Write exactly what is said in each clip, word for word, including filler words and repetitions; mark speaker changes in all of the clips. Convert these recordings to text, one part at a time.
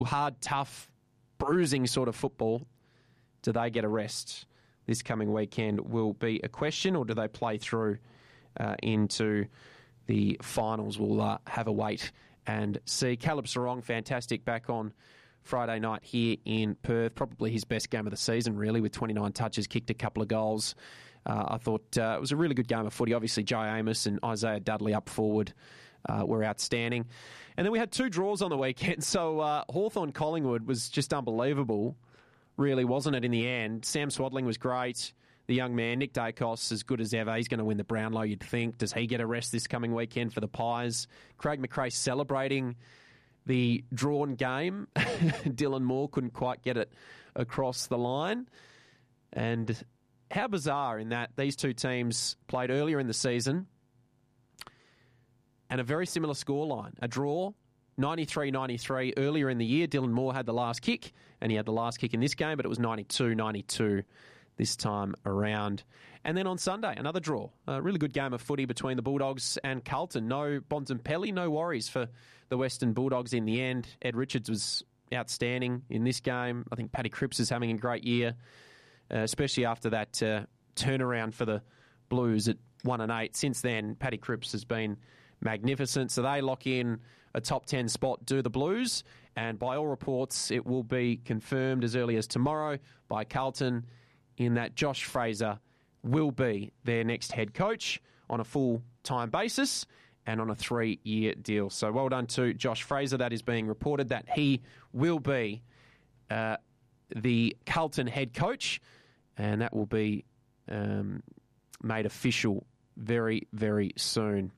Speaker 1: hard, tough, bruising sort of football, do they get a rest this coming weekend will be a question, or do they play through uh, into the finals? We'll uh, have a wait and see. Caleb Serong, fantastic, back on Friday night here in Perth. Probably his best game of the season, really, with twenty-nine touches, kicked a couple of goals. Uh, I thought uh, it was a really good game of footy. Obviously, Joe Amos and Isaiah Dudley up forward uh, were outstanding. And then we had two draws on the weekend. So uh, Hawthorn-Collingwood was just unbelievable, really, wasn't it, in the end? Sam Swadling was great. The young man, Nick Dacos, as good as ever. He's going to win the Brownlow, you'd think. Does he get a rest this coming weekend for the Pies? Craig McRae celebrating the drawn game. Dylan Moore couldn't quite get it across the line. And how bizarre in that these two teams played earlier in the season and a very similar scoreline. A draw, ninety-three ninety-three. Earlier in the year, Dylan Moore had the last kick, and he had the last kick in this game, but it was ninety-two ninety-two this time around. And then on Sunday, another draw. A really good game of footy between the Bulldogs and Carlton. No Bontempelli, no worries for the Western Bulldogs in the end. Ed Richards was outstanding in this game. I think Paddy Cripps is having a great year, uh, especially after that uh, turnaround for the Blues at one and eight. Since then, Paddy Cripps has been magnificent. So they lock in a top ten spot, do the Blues, and by all reports, it will be confirmed as early as tomorrow by Carlton in that Josh Fraser will be their next head coach on a full-time basis and on a three-year deal. So well done to Josh Fraser. That is being reported that he will be uh, the Carlton head coach, and that will be um, made official very, very soon.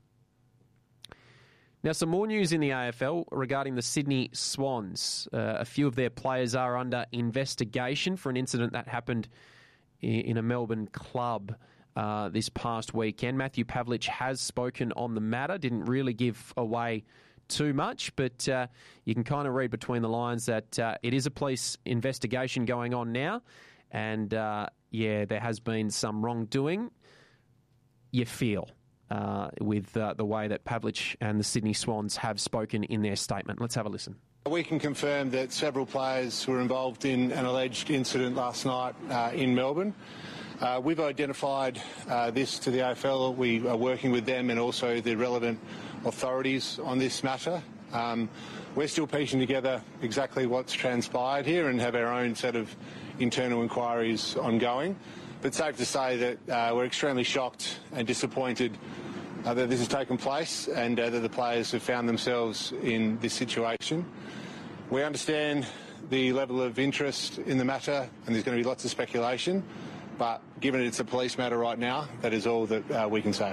Speaker 1: Now, some more news in the A F L regarding the Sydney Swans. Uh, a few of their players are under investigation for an incident that happened in a Melbourne club uh, this past weekend. Matthew Pavlich has spoken on the matter, didn't really give away too much, but uh, you can kind of read between the lines that uh, it is a police investigation going on now, and uh, yeah, there has been some wrongdoing, you feel, uh, with uh, the way that Pavlich and the Sydney Swans have spoken in their statement. Let's have a listen.
Speaker 2: We can confirm that several players were involved in an alleged incident last night uh, in Melbourne. Uh, we've identified uh, this to the A F L. We are working with them and also the relevant authorities on this matter. Um, we're still piecing together exactly what's transpired here and have our own set of internal inquiries ongoing. But safe to say that uh, we're extremely shocked and disappointed Uh, that this has taken place and uh, that the players have found themselves in this situation. We understand the level of interest in the matter and there's going to be lots of speculation, but given it's a police matter right now, that is all that uh, we can say.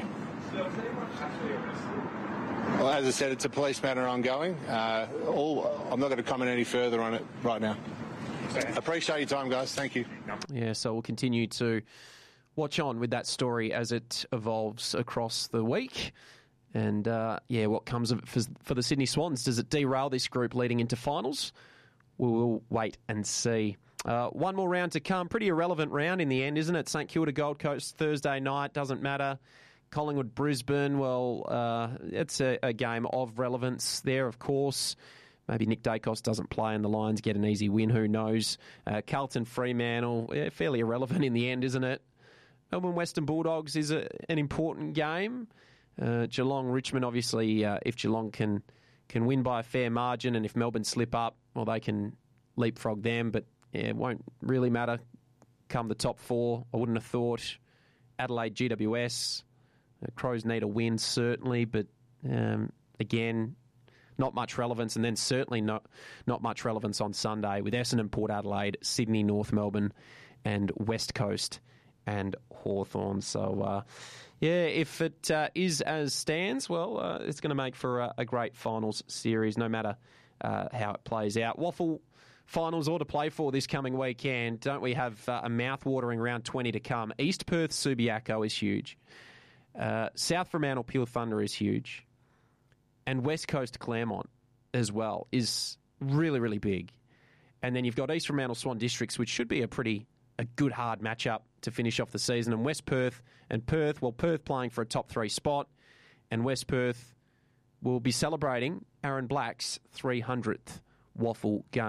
Speaker 2: Well, as I said, it's a police matter ongoing. Uh, all, I'm not going to comment any further on it right now. Appreciate your time, guys. Thank you.
Speaker 1: Yeah, so we'll continue to watch on with that story as it evolves across the week. And, uh, yeah, what comes of it for, for the Sydney Swans? Does it derail this group leading into finals? We will wait and see. Uh, one more round to come. Pretty irrelevant round in the end, isn't it? St Kilda Gold Coast Thursday night. Doesn't matter. Collingwood Brisbane, well, uh, it's a, a game of relevance there, of course. Maybe Nick Dacos doesn't play and the Lions get an easy win. Who knows? Uh, Carlton Fremantle, yeah, fairly irrelevant in the end, isn't it? Melbourne Western Bulldogs is a, an important game. Uh, Geelong Richmond, obviously, uh, if Geelong can can win by a fair margin, and if Melbourne slip up, well, they can leapfrog them. But yeah, it won't really matter come the top four. I wouldn't have thought. Adelaide G W S, uh, Crows need a win certainly, but um, again, not much relevance, and then certainly not not much relevance on Sunday with Essendon, Port Adelaide, Sydney, North Melbourne, and West Coast and Hawthorn. So, uh, yeah, if it uh, is as stands, well, uh, it's going to make for a, a great finals series, no matter uh, how it plays out. Waffle finals all to play for this coming weekend. Don't we have uh, a mouth-watering round twenty to come? East Perth Subiaco is huge. Uh, South Fremantle Pure Thunder is huge. And West Coast Claremont as well is really, really big. And then you've got East Fremantle Swan Districts, which should be a pretty a good hard matchup to finish off the season. And West Perth and Perth, well, Perth playing for a top three spot, and West Perth will be celebrating Aaron Black's three hundredth WAFL game.